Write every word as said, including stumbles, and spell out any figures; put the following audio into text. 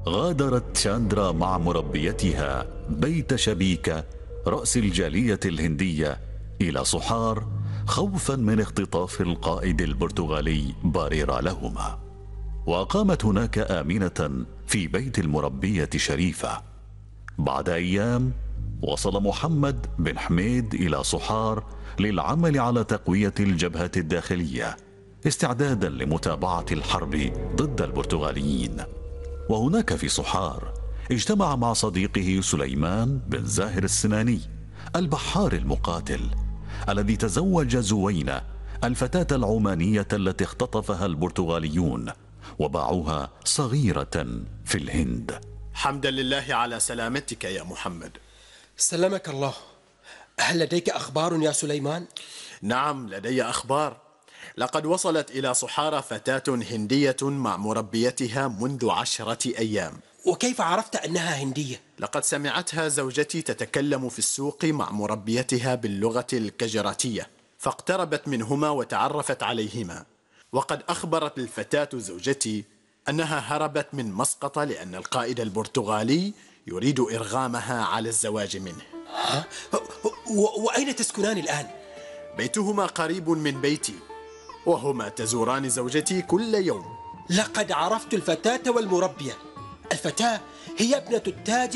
غادرت تشاندرا مع مربيتها بيت شبيكة رأس الجالية الهندية إلى صحار، خوفا من اختطاف القائد البرتغالي باريرا لهما. وأقامت هناك آمنة في بيت المربية شريفة. بعد أيام وصل محمد بن حميد إلى صحار للعمل على تقوية الجبهة الداخلية استعدادا لمتابعة الحرب ضد البرتغاليين. وهناك في صحار اجتمع مع صديقه سليمان بن زاهر السناني البحار المقاتل الذي تزوج زوينة الفتاة العمانية التي اختطفها البرتغاليون وباعوها صغيرة في الهند. حمدا لله على سلامتك يا محمد. سلمك الله. هل لديك أخبار يا سليمان؟ نعم لدي أخبار. لقد وصلت إلى صحارى فتاة هندية مع مربيتها منذ عشرة أيام. وكيف عرفت أنها هندية؟ لقد سمعتها زوجتي تتكلم في السوق مع مربيتها باللغة الكجراتية، فاقتربت منهما وتعرفت عليهما. وقد أخبرت الفتاة زوجتي أنها هربت من مسقط لأن القائد البرتغالي يريد إرغامها على الزواج منه. ها؟ و- وأين تسكنان الآن؟ بيتهما قريب من بيتي، وهما تزوران زوجتي كل يوم. لقد عرفت الفتاة والمربية. الفتاة هي ابنة التاج